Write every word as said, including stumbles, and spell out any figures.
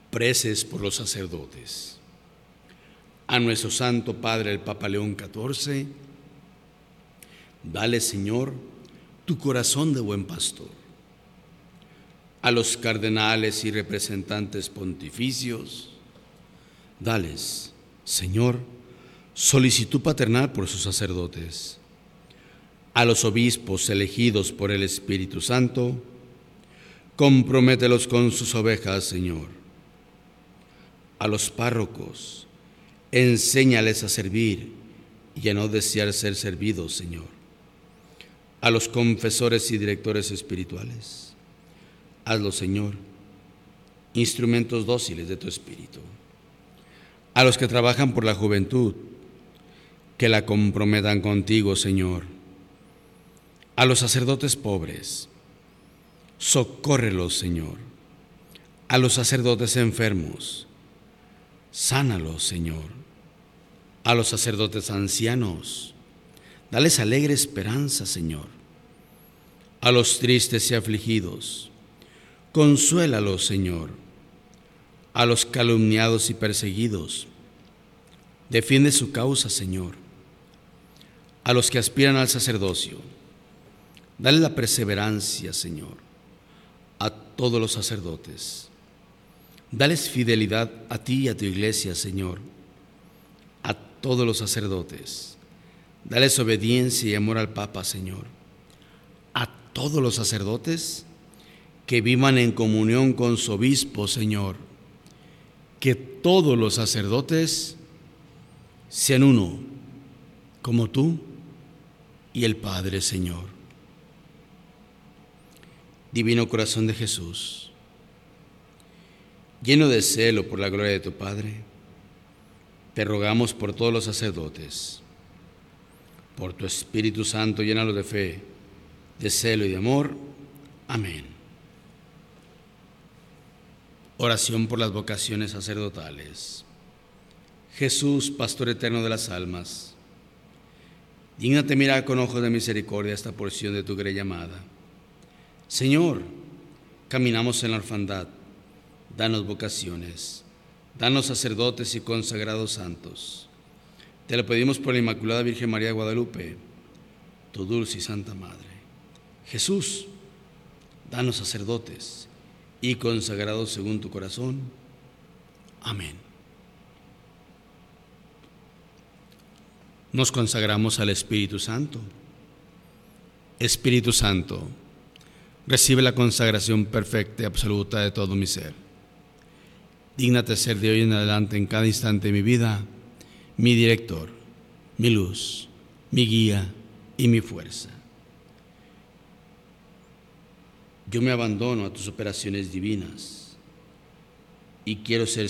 Preces por los sacerdotes. A nuestro Santo Padre, el Papa León catorce, dale, Señor, tu corazón de buen pastor. A los cardenales y representantes pontificios, dales, Señor, solicitud paternal por sus sacerdotes. A los obispos elegidos por el Espíritu Santo, compromételos con sus ovejas, Señor. A los párrocos, enséñales a servir y a no desear ser servidos, Señor. A los confesores y directores espirituales, hazlo, Señor, instrumentos dóciles de tu Espíritu. A los que trabajan por la juventud, que la comprometan contigo, Señor. A los sacerdotes pobres, socórrelos, Señor. A los sacerdotes enfermos, sánalos, Señor. A los sacerdotes ancianos, dales alegre esperanza, Señor. A los tristes y afligidos, consuélalos, Señor. A los calumniados y perseguidos, defiende su causa, Señor. A los que aspiran al sacerdocio, dale la perseverancia, Señor. A todos los sacerdotes, dales fidelidad a ti y a tu iglesia, Señor. A todos los sacerdotes, dales obediencia y amor al Papa, Señor. A todos los sacerdotes, que vivan en comunión con su obispo, Señor. Que todos los sacerdotes sean uno, como tú y el Padre, Señor. Divino corazón de Jesús, lleno de celo por la gloria de tu Padre, te rogamos por todos los sacerdotes. Por tu Espíritu Santo, llénalos de fe, de celo y de amor. Amén. Oración por las vocaciones sacerdotales. Jesús, pastor eterno de las almas, dígnate mirar con ojos de misericordia esta porción de tu grey llamada. Señor, caminamos en la orfandad, danos vocaciones, danos sacerdotes y consagrados santos. Te lo pedimos por la Inmaculada Virgen María de Guadalupe, tu dulce y santa Madre. Jesús, danos sacerdotes y consagrados según tu corazón. Amén. Nos consagramos al Espíritu Santo. Espíritu Santo, recibe la consagración perfecta y absoluta de todo mi ser. Dígnate ser de hoy en adelante, en cada instante de mi vida, mi director, mi luz, mi guía y mi fuerza. Yo me abandono a tus operaciones divinas y quiero ser